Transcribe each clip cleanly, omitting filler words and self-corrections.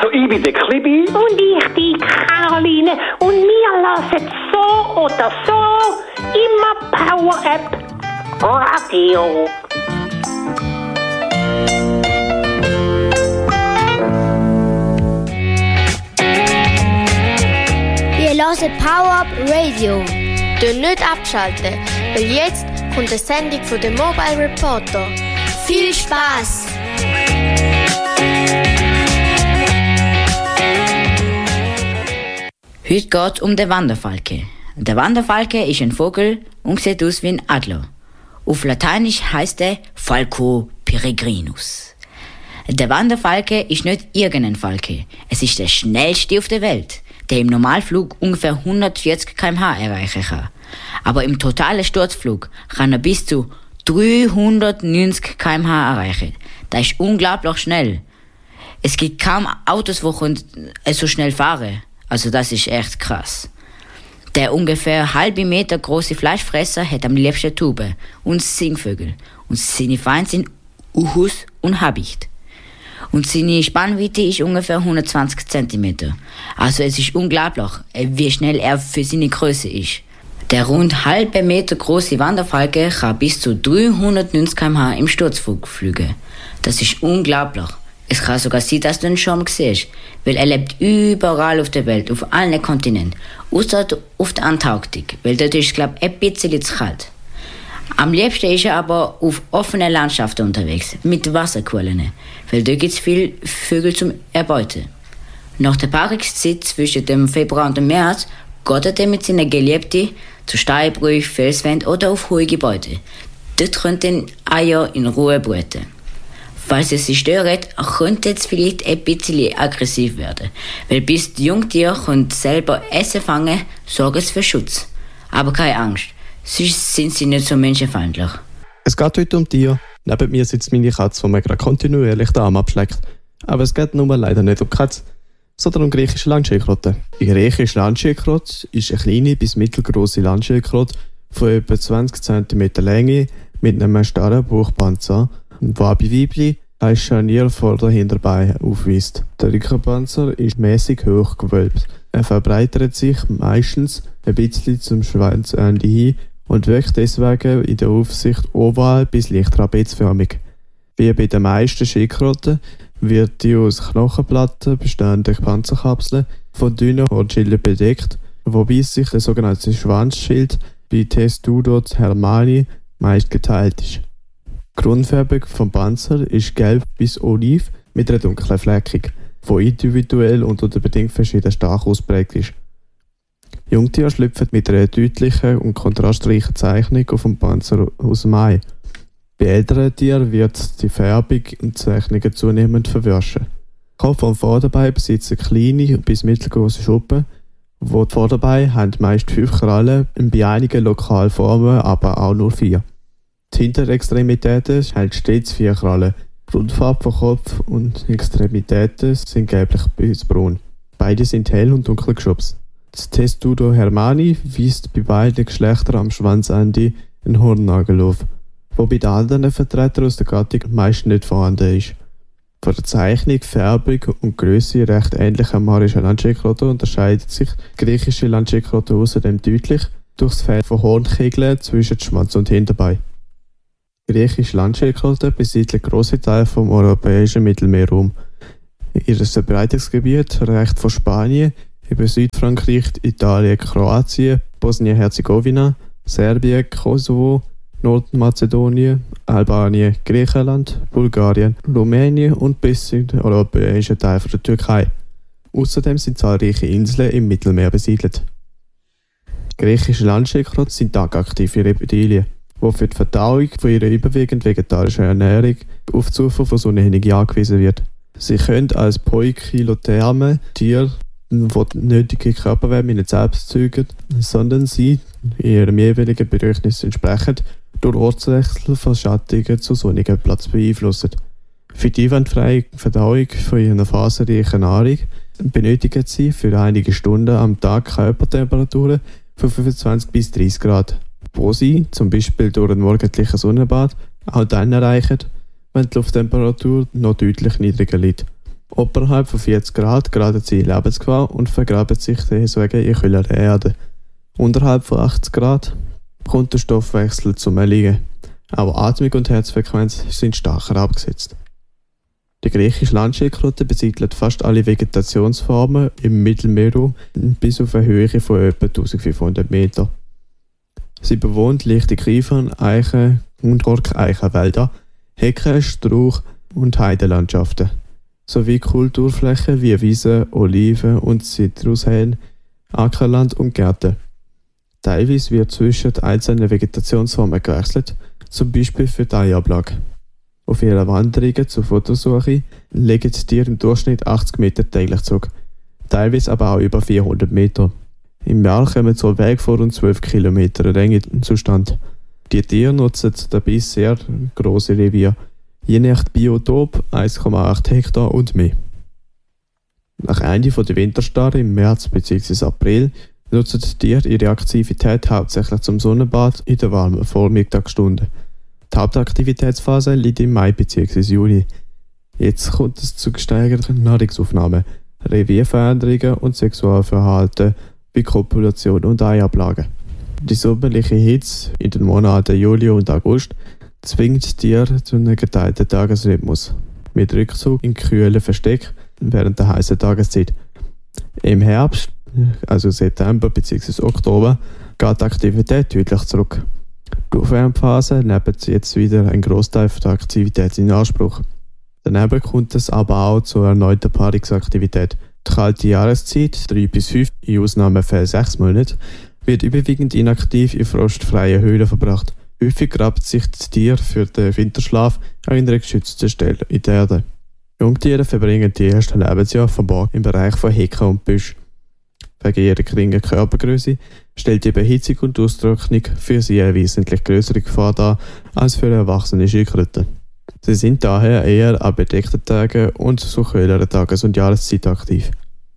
Also ich bin der Klibi. Und ich die Caroline. Und wir lassen so oder so immer Power App Radio. Wir hören Power Up Radio. Nicht abschalten, weil jetzt kommt eine Sendung von dem Mobile Reporter. Viel Spaß! Heute geht es um den Wanderfalke. Der Wanderfalke ist ein Vogel und sieht aus wie ein Adler. Auf Lateinisch heißt er Falco peregrinus. Der Wanderfalke ist nicht irgendein Falke. Es ist der schnellste auf der Welt, der im Normalflug ungefähr 140 km/h erreichen kann. Aber im totalen Sturzflug kann er bis zu 390 km/h erreichen. Das ist unglaublich schnell. Es gibt kaum Autos, die so schnell fahren. Also das ist echt krass. Der ungefähr halbe Meter große Fleischfresser hat am liebsten Tauben und Singvögel. Und seine Feinde sind Uhus und Habicht. Und seine Spannweite ist ungefähr 120 cm. Also es ist unglaublich, wie schnell er für seine Größe ist. Der rund halbe Meter große Wanderfalke kann bis zu 390 km/h im Sturzflug fliegen. Das ist unglaublich. Es kann sogar sein, dass du ihn schon mal siehst, weil er lebt überall auf der Welt, auf allen Kontinenten, außer auf der Antarktik, weil dort ist es, glaube ich, ein bisschen zu kalt. Am liebsten ist er aber auf offenen Landschaften unterwegs, mit Wasserquellen, weil dort gibt es viele Vögel zum Erbeuten. Nach der Paarungszeit zwischen dem Februar und dem März geht er mit seiner Geliebten zu Steinbrüchen, Felswänden oder auf hohe Gebäude. Dort können Eier in Ruhe brüten. Falls es sie stört, könnte es vielleicht ein bisschen aggressiv werden, weil bis die Jungtiere selber Essen fangen, sorgen sie für Schutz. Aber keine Angst, sonst sind sie nicht so menschenfeindlich. Es geht heute um Tiere. Neben mir sitzt meine Katze, die mir gerade kontinuierlich den Arm abschlägt. Aber es geht nun leider nicht um die Katze, sondern um griechische Landschildkröten. Die griechische Landschildkröte ist eine kleine bis mittelgroße Landschildkröte von etwa 20 cm Länge mit einem starren Bauchpanzer, der bei Weibchen ein Scharnier vor der Hinterbeine aufweist. Der Rückenpanzer ist mäßig hoch gewölbt. Er verbreitert sich meistens ein bisschen zum Schwanzende hin und wirkt deswegen in der Aufsicht oval bis leicht trapezförmig. Wie bei den meisten Schildkröten wird die aus Knochenplatten bestehende Panzerkapsel von dünnen Hornschilden bedeckt, wobei sich der sogenannte Schwanzschild bei Testudot hermani meist geteilt ist. Die Grundfärbung vom Panzer ist gelb bis oliv mit einer dunklen Fleckung, die individuell und unter Bedingungen verschieden stark ausprägt ist. Jungtiere schlüpfen mit einer deutlichen und kontrastreichen Zeichnung auf dem Panzer aus dem Ei. Bei älteren Tieren wird die Färbung und Zeichnungen zunehmend verwirschen. Kopf und Vorderbein besitzen kleine bis mittelgroße Schuppen, wo die Vorderbeine haben meist 5 Krallen, bei einigen lokal Formen aber auch nur 4. Die Hinterextremitäten haben stets 4 Krallen. Die Grundfarbe von Kopf und Extremitäten sind gelblich bis braun. Beide sind hell und dunkel geschupst. Das Testudo hermani weist bei beiden Geschlechtern am Schwanzende einen Hornnagel auf, wo bei den anderen Vertretern aus der Gattung meist nicht vorhanden ist. Von der Zeichnung, Färbung und Größe recht ähnlich am arischen Landschildkröte unterscheidet sich die griechische Landschildkröte außerdem deutlich durch das Feld von Hornkegeln zwischen Schwanz und Hinterbein. Die griechische Landschildkröte besiedelt grosse Teile vom europäischen Mittelmeerraum. Ihr Verbreitungsgebiet reicht von Spanien über Südfrankreich, Italien, Kroatien, Bosnien-Herzegowina, Serbien, Kosovo, Nordmazedonien, Albanien, Griechenland, Bulgarien, Rumänien und bis in den europäischen Teil der Türkei. Außerdem sind zahlreiche Inseln im Mittelmeer besiedelt. Griechische Landschildkröten sind tagaktive Reptilien, die für die Verdauung von ihrer überwiegend vegetarischen Ernährung auf die Zufuhr von Sonnenenergie angewiesen wird. Sie können als poikilotherme Tiere, die die nötige Körperwärme nicht selbst zeugen, sondern sie ihrem jeweiligen Bedürfnis entsprechend durch Ortswechsel von schattigen zu sonnigen Platz beeinflussen. Für die einwandfreie Verdauung von ihrer faserreichen Nahrung benötigen sie für einige Stunden am Tag Körpertemperaturen von 25 bis 30 Grad, wo sie, zum Beispiel durch ein morgendliches Sonnenbad, auch dann erreichen, wenn die Lufttemperatur noch deutlich niedriger liegt. Oberhalb von 40 Grad geraten sie in Lebensgefahr und vergraben sich deswegen in kühlere Erde. Unterhalb von 80 Grad kommt der Stoffwechsel zum Erliegen. Auch Atmung und Herzfrequenz sind stark herabgesetzt. Die griechische Landschildkröte besiedelt fast alle Vegetationsformen im Mittelmeerraum bis auf eine Höhe von etwa 1500 Meter. Sie bewohnt leichte Kiefern, Eichen und Korkeichenwälder, Hecken, Strauch- und Heidelandschaften, sowie Kulturflächen wie Wiesen, Oliven und Zitrushaine, Ackerland und Gärten. Teilweise wird zwischen einzelnen Vegetationsformen gewechselt, zum Beispiel für die Eiablage. Auf ihren Wanderungen zur Futtersuche legen die Tiere im Durchschnitt 80 Meter täglich zurück, teilweise aber auch über 400 Meter. Im Jahr kommen so Wege von rund 12 Kilometer Länge zustande. Die Tiere nutzen dabei sehr grosse Reviere, je nach Biotop 1,8 Hektar und mehr. Nach Ende der Winterstarre im März bzw. April nutzen die Tiere ihre Aktivität hauptsächlich zum Sonnenbad in der warmen Vormittagsstunden. Die Hauptaktivitätsphase liegt im Mai bzw. Juni. Jetzt kommt es zu gesteigerten Nahrungsaufnahmen, Revierveränderungen und Sexualverhalten wie Kopulation und Eiablage. Die sommerliche Hitze in den Monaten Juli und August zwingt die Tiere zu einem geteilten Tagesrhythmus, mit Rückzug in kühlen Versteck während der heißen Tageszeit. Im Herbst, also September bzw. Oktober, geht die Aktivität deutlich zurück. Die Aufwärmphase nimmt jetzt wieder einen Großteil der Aktivität in Anspruch. Daneben kommt es aber auch zur erneuten Paarungsaktivität. Die kalte Jahreszeit, 3 bis 5, in Ausnahmefällen 6 Monate, wird überwiegend inaktiv in frostfreien Höhlen verbracht. Häufig graben sich die Tiere für den Winterschlaf an einer geschützten Stelle in der Erde. Jungtiere verbringen die ersten Lebensjahre verborgen im Bereich von Hecken und Büsch. Wegen ihrer geringen Körpergröße stellt die Behitzung und Austrocknung für sie eine wesentlich größere Gefahr dar als für erwachsene Schildkröten. Sie sind daher eher an bedeckten Tagen und zu kühleren Tages- und Jahreszeit aktiv.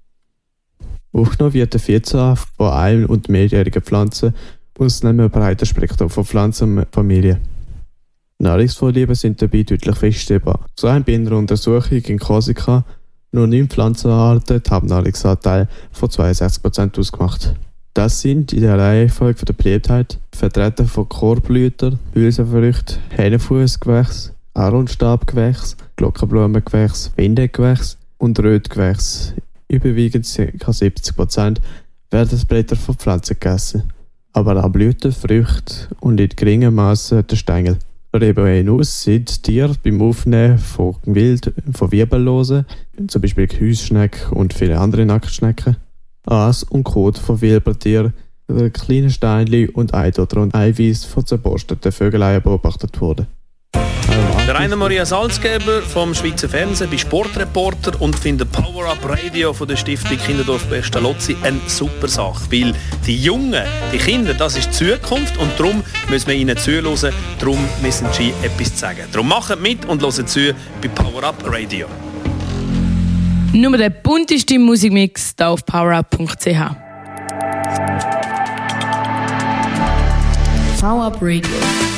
Aufgenommen wird die Vielzahl von ein- und mehrjährigen Pflanzen aus einem breiten Spektrum von Pflanzenfamilien. Nahrungsvorlieben sind dabei deutlich feststellbar. So haben bei einer Untersuchung in Korsika nur 9 Pflanzenarten den Hauptnahrungsanteil von 62% ausgemacht. Das sind in der Reihenfolge der Beliebtheit Vertreter von Kohlblüter, Hülsenfrüchte, Hähnchenfußgewächs, Aaronstabgewächs, Glockenblumengewächs, Windegewächs und Rötgewächs. Überwiegend ca. 70% werden die Blätter von Pflanzen gegessen, aber auch Blüten, Früchte und in geringem Maße der Stängel. Darüber hinaus sind Tiere beim Aufnehmen von Wirbellosen, zum Beispiel Gehäusschnecken und viele andere Nacktschnecken, Aas und Kot von Wirbeltieren, kleine Steinchen und Eidotter und Eiweiß von zerborsteten Vögeleien beobachtet worden. Der Rainer Maria Salzgeber vom Schweizer Fernsehen bei Sportreporter und findet Power Up Radio von der Stiftung Kinderdorf Pestalozzi eine super Sache, weil die Jungen, die Kinder, das ist die Zukunft und darum müssen wir ihnen zuhören, darum müssen sie etwas sagen. Darum macht mit und hört zu bei Power Up Radio. Nur der bunteste Musikmix hier auf powerup.ch. Power Up Radio.